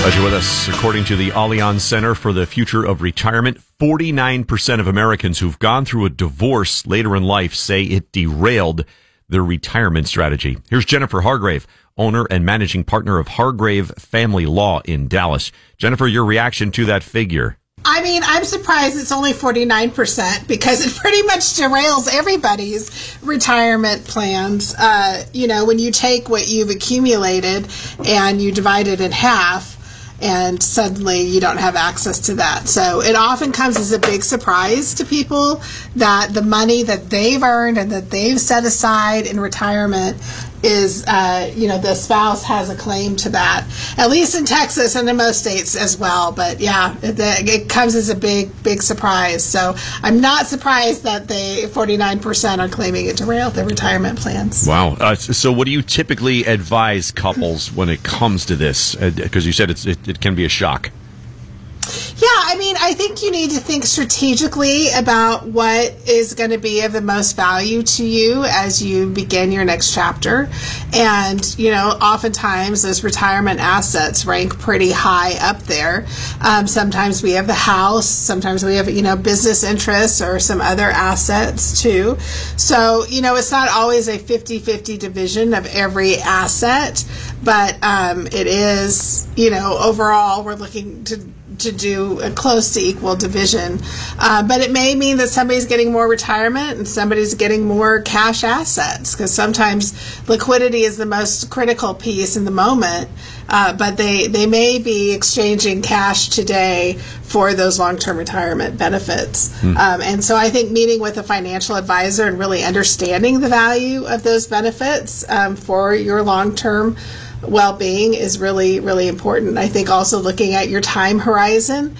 Glad you're with us. According to the Allianz Center for the Future of Retirement, 49% of Americans who've gone through a divorce later in life say it derailed their retirement strategy. Here's Jennifer Hargrave, owner and managing partner of Hargrave Family Law in Dallas. Jennifer, your reaction to that figure? I mean, I'm surprised it's only 49% because it pretty much derails everybody's retirement plans. When you take what you've accumulated and you divide it in half, and suddenly you don't have access to that. So it often comes as a big surprise to people that the money that they've earned and that they've set aside in retirement is, the spouse has a claim to that, at least in Texas and in most states as well. But yeah, it comes as a big surprise. So I'm not surprised that 49% are claiming it derailed their retirement plans. Wow. So what do you typically advise couples when it comes to this? Because you said it can be a shock. Yeah, I mean, I think you need to think strategically about what is going to be of the most value to you as you begin your next chapter. And, oftentimes those retirement assets rank pretty high up there. Sometimes we have the house, sometimes we have, business interests or some other assets too. So, it's not always a 50-50 division of every asset, but it is, overall we're looking to do a close to equal division. But it may mean that somebody's getting more retirement and somebody's getting more cash assets, because sometimes liquidity is the most critical piece in the moment, but they may be exchanging cash today for those long-term retirement benefits. And so I think meeting with a financial advisor and really understanding the value of those benefits for your long-term well-being is really, really important. I think also looking at your time horizon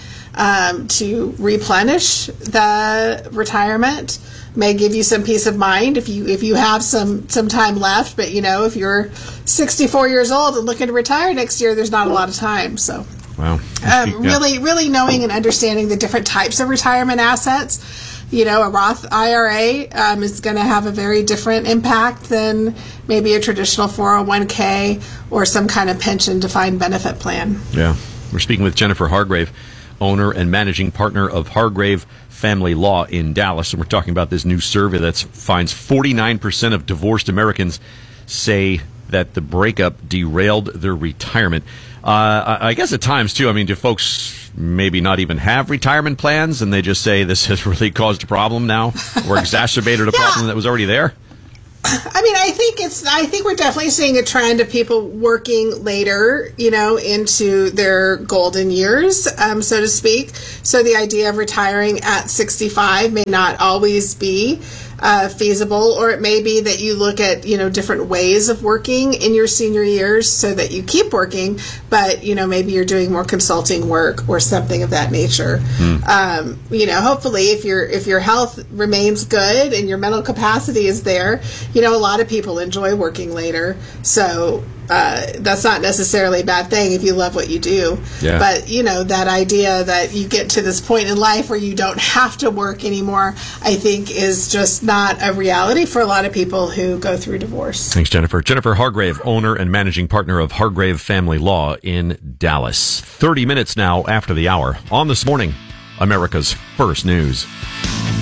to replenish the retirement may give you some peace of mind if you have some time left. But if you're 64 years old and looking to retire next year, there's not a lot of time. So wow. Really knowing and understanding the different types of retirement assets. A Roth IRA is going to have a very different impact than maybe a traditional 401k or some kind of pension defined benefit plan. Yeah. We're speaking with Jennifer Hargrave, owner and managing partner of Hargrave Family Law in Dallas. And we're talking about this new survey that finds 49% of divorced Americans say that the breakup derailed their retirement. I guess at times, too, do folks maybe not even have retirement plans and they just say this has really caused a problem now or exacerbated a problem that was already there? I think we're definitely seeing a trend of people working later, into their golden years, so to speak. So the idea of retiring at 65 may not always be feasible, or it may be that you look at, different ways of working in your senior years so that you keep working, but, maybe you're doing more consulting work or something of that nature. Hopefully if your health remains good and your mental capacity is there, a lot of people enjoy working later. So that's not necessarily a bad thing if you love what you do. Yeah. But, that idea that you get to this point in life where you don't have to work anymore, I think is just not a reality for a lot of people who go through divorce. Thanks, Jennifer. Jennifer Hargrave, owner and managing partner of Hargrave Family Law in Dallas. 30 minutes now after the hour on This Morning, America's First News.